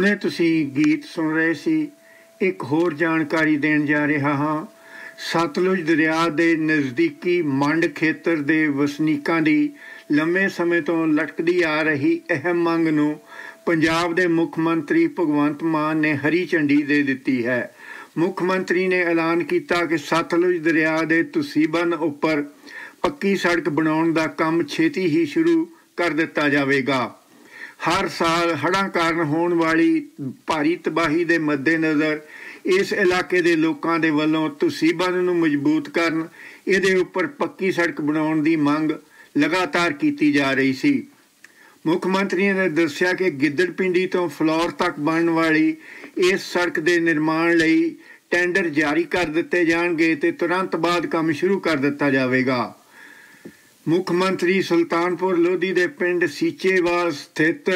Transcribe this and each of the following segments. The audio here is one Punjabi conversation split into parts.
ਹੁਣੇ ਤੁਸੀਂ ਗੀਤ ਸੁਣ ਰਹੇ ਸੀ। ਇੱਕ ਹੋਰ ਜਾਣਕਾਰੀ ਦੇਣ ਜਾ ਰਿਹਾ ਹਾਂ। ਸਤਲੁਜ ਦਰਿਆ ਦੇ ਨਜ਼ਦੀਕੀ ਮੰਡ ਖੇਤਰ ਦੇ ਵਸਨੀਕਾਂ ਦੀ ਲੰਮੇ ਸਮੇਂ ਤੋਂ ਲਟਕਦੀ ਆ ਰਹੀ ਅਹਿਮ ਮੰਗ ਨੂੰ ਪੰਜਾਬ ਦੇ ਮੁੱਖ ਮੰਤਰੀ ਭਗਵੰਤ ਮਾਨ ਨੇ ਹਰੀ ਝੰਡੀ ਦੇ ਦਿੱਤੀ ਹੈ। ਮੁੱਖ ਮੰਤਰੀ ਨੇ ਐਲਾਨ ਕੀਤਾ ਕਿ ਸਤਲੁਜ ਦਰਿਆ ਦੇ ਤੁਸੀਂ ਬੰਨ੍ਹ ਉੱਪਰ ਪੱਕੀ ਸੜਕ ਬਣਾਉਣ ਦਾ ਕੰਮ ਛੇਤੀ ਹੀ ਸ਼ੁਰੂ ਕਰ ਦਿੱਤਾ ਜਾਵੇਗਾ। ਹਰ ਸਾਲ ਹੜ੍ਹਾਂ ਕਾਰਨ ਹੋਣ ਵਾਲੀ ਭਾਰੀ ਤਬਾਹੀ ਦੇ ਮੱਦੇਨਜ਼ਰ ਇਸ ਇਲਾਕੇ ਦੇ ਲੋਕਾਂ ਦੇ ਵੱਲੋਂ ਤੁਸੀਂ ਬੰਨ੍ਹ ਨੂੰ ਮਜ਼ਬੂਤ ਕਰਨ, ਇਹਦੇ ਉੱਪਰ ਪੱਕੀ ਸੜਕ ਬਣਾਉਣ ਦੀ ਮੰਗ ਲਗਾਤਾਰ ਕੀਤੀ ਜਾ ਰਹੀ ਸੀ। ਮੁੱਖ ਮੰਤਰੀ ਨੇ ਦੱਸਿਆ ਕਿ ਗਿੱਦੜਪਿੰਡੀ ਤੋਂ ਫਲੌਰ ਤੱਕ ਬਣਨ ਵਾਲੀ ਇਸ ਸੜਕ ਦੇ ਨਿਰਮਾਣ ਲਈ ਟੈਂਡਰ ਜਾਰੀ ਕਰ ਦਿੱਤੇ ਜਾਣਗੇ ਅਤੇ ਤੁਰੰਤ ਬਾਅਦ ਕੰਮ ਸ਼ੁਰੂ ਕਰ ਦਿੱਤਾ ਜਾਵੇਗਾ। ਮੁੱਖ ਮੰਤਰੀ ਸੁਲਤਾਨਪੁਰ ਲੋਧੀ ਦੇ ਪਿੰਡ ਸੀਚੇਵਾਲ ਸਥਿਤ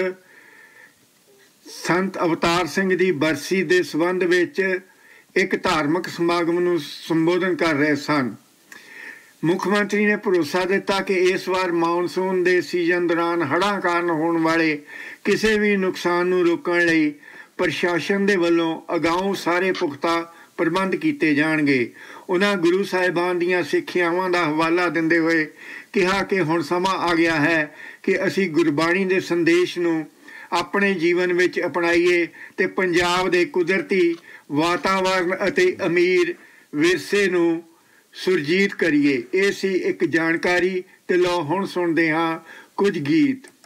ਸੰਤ ਅਵਤਾਰ ਸਿੰਘ ਦੀ ਬਰਸੀ ਦੇ ਸੰਬੰਧ ਵਿੱਚ ਇੱਕ ਧਾਰਮਿਕ ਸਮਾਗਮ ਨੂੰ ਸੰਬੋਧਨ ਕਰ ਰਹੇ ਸਨ। ਮੁੱਖ ਮੰਤਰੀ ਨੇ ਭਰੋਸਾ ਦਿੱਤਾ ਕਿ ਇਸ ਵਾਰ ਮਾਨਸੂਨ ਦੇ ਸੀਜ਼ਨ ਦੌਰਾਨ ਹੜ੍ਹਾਂ ਕਾਰਨ ਹੋਣ ਵਾਲੇ ਕਿਸੇ ਵੀ ਨੁਕਸਾਨ ਨੂੰ ਰੋਕਣ ਲਈ ਪ੍ਰਸ਼ਾਸਨ ਦੇ ਵੱਲੋਂ ਅਗਾਊਂ ਸਾਰੇ ਪੁਖਤਾ ਪ੍ਰਬੰਧ ਕੀਤੇ ਜਾਣਗੇ। ਉਹਨਾਂ ਗੁਰੂ ਸਾਹਿਬਾਨ ਦੀਆਂ ਸਿੱਖਿਆਵਾਂ ਦਾ ਹਵਾਲਾ ਦਿੰਦੇ ਹੋਏ ਕਿਹਾ ਕਿ ਹੁਣ ਸਮਾਂ ਆ ਗਿਆ ਹੈ ਕਿ ਅਸੀਂ ਗੁਰਬਾਣੀ ਦੇ ਸੰਦੇਸ਼ ਨੂੰ ਆਪਣੇ ਜੀਵਨ ਵਿੱਚ ਅਪਣਾਈਏ ਅਤੇ ਪੰਜਾਬ ਦੇ ਕੁਦਰਤੀ ਵਾਤਾਵਰਨ ਅਤੇ ਅਮੀਰ ਵਿਰਸੇ ਨੂੰ ਸੁਰਜੀਤ ਕਰੀਏ। ਇਹ ਸੀ ਇੱਕ ਜਾਣਕਾਰੀ ਤੇ ਲਓ ਹੁਣ ਸੁਣਦੇ ਹਾਂ ਕੁਝ ਗੀਤ।